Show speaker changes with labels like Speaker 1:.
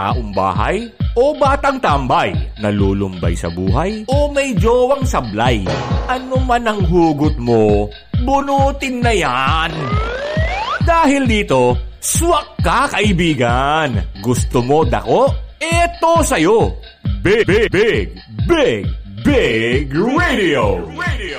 Speaker 1: taong bahay o batang tambay, nalulumbay sa buhay o may jowang sablay. Ano man ang hugot mo, bunutin na yan. Dahil dito, swak ka kaibigan. Gusto mo dako? Eto sa'yo. Big Radio.